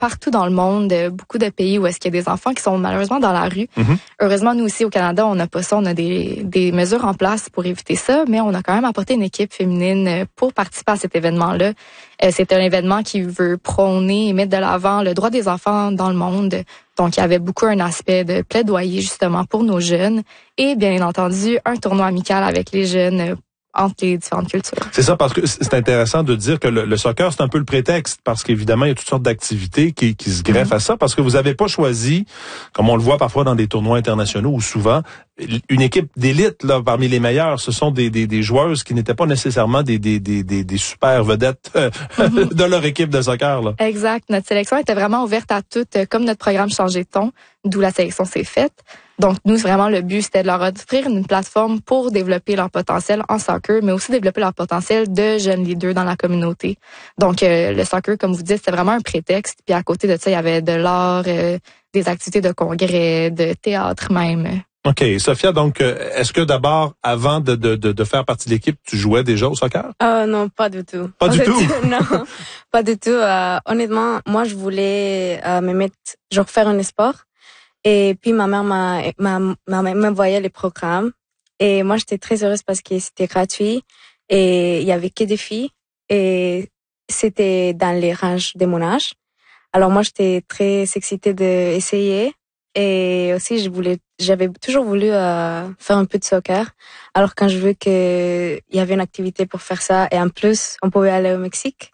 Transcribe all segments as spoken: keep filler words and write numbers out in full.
partout dans le monde, euh, beaucoup de pays où est-ce qu'il y a des enfants qui sont malheureusement dans la rue. Mm-hmm. Heureusement, nous aussi au Canada, on n'a pas ça, on a des, des mesures en place pour éviter ça, mais on a quand même apporté une équipe féminine pour participer à cet événement-là. Euh, c'est un événement qui veut prôner et mettre de l'avant le droit des enfants dans le monde. Donc, il y avait beaucoup un aspect de plaidoyer justement pour nos jeunes et bien entendu un tournoi amical avec les jeunes entre les différentes cultures. C'est ça, parce que c'est intéressant de dire que le, le soccer, c'est un peu le prétexte, parce qu'évidemment, il y a toutes sortes d'activités qui, qui se greffent mm-hmm. à ça, parce que vous n'avez pas choisi, comme on le voit parfois dans des tournois internationaux, ou souvent, une équipe d'élite là parmi les meilleurs. Ce sont des, des, des joueuses qui n'étaient pas nécessairement des, des, des, des, des super vedettes euh, mm-hmm. de leur équipe de soccer. Là. Exact. Notre sélection était vraiment ouverte à toutes, comme notre programme Changer de ton, d'où la sélection s'est faite. Donc, nous, vraiment, le but, c'était de leur offrir une plateforme pour développer leur potentiel en soccer, mais aussi développer leur potentiel de jeunes leaders dans la communauté. Donc, euh, le soccer, comme vous dites, c'était vraiment un prétexte. Puis à côté de ça, il y avait de l'art, euh, des activités de congrès, de théâtre même. OK. Sophia, donc, est-ce que d'abord, avant de, de, de faire partie de l'équipe, tu jouais déjà au soccer? Euh, non, pas du tout. Pas, pas du tout? tout? Non, pas du tout. Euh, honnêtement, moi, je voulais euh, me mettre, genre, faire un sport. Et puis, ma mère m'a, m'a, m'a, m'envoyait les programmes. Et moi, j'étais très heureuse parce que c'était gratuit. Et il y avait que des filles. Et c'était dans les ranges de mon âge. Alors, moi, j'étais très excitée d'essayer. Et aussi, je voulais, j'avais toujours voulu euh, faire un peu de soccer. Alors, quand je veux que il y avait une activité pour faire ça, et en plus, on pouvait aller au Mexique,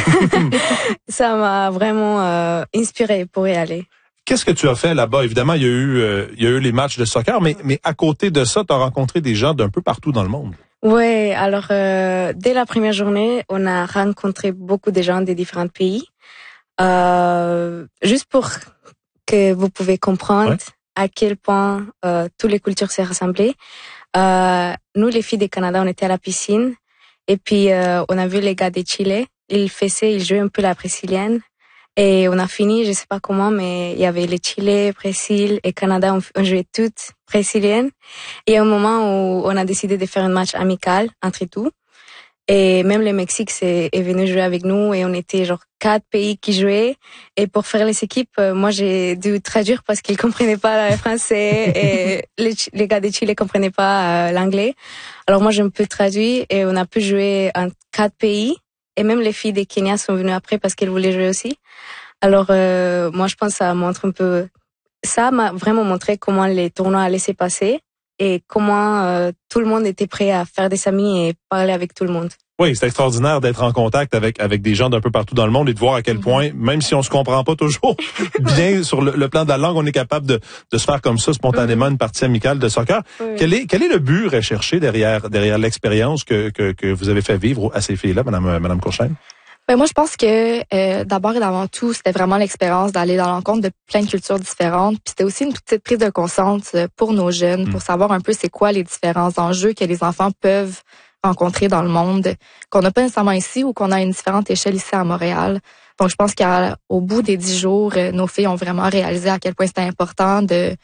ça m'a vraiment euh, inspirée pour y aller. Qu'est-ce que tu as fait là-bas? Évidemment, il y a eu, euh, il y a eu les matchs de soccer, mais, mais à côté de ça, tu as rencontré des gens d'un peu partout dans le monde. Oui, alors euh, dès la première journée, on a rencontré beaucoup de gens des différents pays. Euh, juste pour que vous pouvez comprendre ouais. à quel point euh, toutes les cultures s'est rassemblées. Euh, nous, les filles du Canada, on était à la piscine et puis euh, on a vu les gars de Chili. Ils faisaient, ils jouaient un peu la brésilienne. Et on a fini, je sais pas comment, mais il y avait le Chili, Brésil et Canada, on, on jouait toutes brésiliennes. Et à un moment où on a décidé de faire un match amical entre tout. Et même le Mexique c'est, est venu jouer avec nous et on était genre quatre pays qui jouaient. Et pour faire les équipes, moi j'ai dû traduire parce qu'ils comprenaient pas le français et les, les gars de Chili comprenaient pas euh, l'anglais. Alors moi j'ai un peu traduit et on a pu jouer en quatre pays. Et même les filles des Kenya sont venues après parce qu'elles voulaient jouer aussi. Alors, euh, moi, je pense que ça montre un peu... Ça m'a vraiment montré comment les tournois allaient se passer et comment euh, tout le monde était prêt à faire des amis et parler avec tout le monde. Oui, c'est extraordinaire d'être en contact avec avec des gens d'un peu partout dans le monde et de voir à quel point, même si on se comprend pas toujours bien sur le, le plan de la langue, on est capable de de se faire comme ça spontanément une partie amicale de soccer. Oui. Quel est quel est le but recherché derrière derrière l'expérience que que que vous avez fait vivre à ces filles-là, madame madame Courchaine? Ben moi, je pense que euh, d'abord et d'avant tout, c'était vraiment l'expérience d'aller dans l'encontre de plein de cultures différentes. Puis c'était aussi une toute petite prise de conscience pour nos jeunes, mmh. pour savoir un peu c'est quoi les différents enjeux que les enfants peuvent rencontrer dans le monde, qu'on n'a pas nécessairement ici ou qu'on a à une différente échelle ici à Montréal. Donc, je pense qu'au bout des dix jours, nos filles ont vraiment réalisé à quel point c'était important de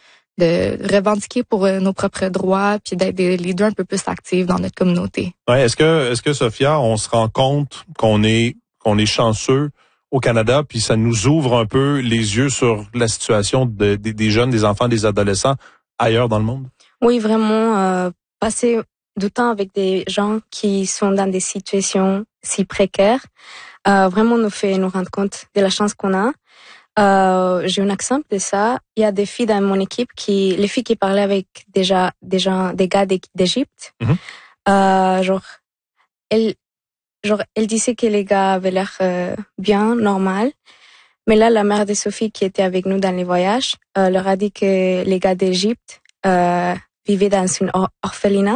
de revendiquer pour nos propres droits puis d'être des leaders un peu plus actifs dans notre communauté. Ouais, est-ce que est-ce que Sophia, on se rend compte qu'on est qu'on est chanceux au Canada, puis ça nous ouvre un peu les yeux sur la situation de, de, des jeunes, des enfants, des adolescents ailleurs dans le monde? Oui, vraiment, euh, passer du temps avec des gens qui sont dans des situations si précaires, euh, vraiment nous fait nous rendre compte de la chance qu'on a. Euh, j'ai un exemple de ça. Il y a des filles dans mon équipe qui, les filles qui parlaient avec déjà des gens, des gars d'Égypte, mm-hmm. euh, genre, elles, genre, elles disaient que les gars avaient l'air euh, bien, normal. Mais là, la mère de Sophie qui était avec nous dans les voyages, euh, leur a dit que les gars d'Égypte euh, vivaient dans une or- orphelinat.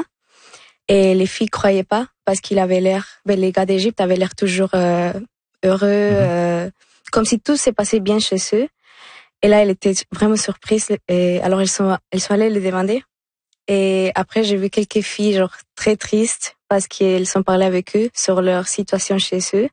Et les filles croyaient pas parce qu'il avait l'air, ben, les gars d'Égypte avaient l'air toujours euh, heureux, mm-hmm. euh, comme si tout s'est passé bien chez eux. Et là, elle était vraiment surprise. Et alors, elles sont, elles sont allées les demander. Et après, j'ai vu quelques filles genre très tristes parce qu'elles sont parlé avec eux sur leur situation chez eux.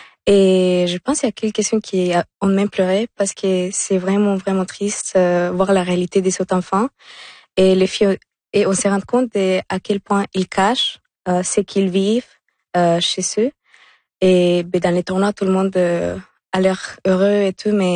Et je pense qu'il y a quelques questions qui ont même pleuré parce que c'est vraiment, vraiment triste euh, voir la réalité des autres enfants. Et les filles, et on s'est rendu compte de à quel point ils cachent euh, ce qu'ils vivent euh, chez eux. Et ben, dans les tournois, tout le monde euh, a l'air heureux et tout, mais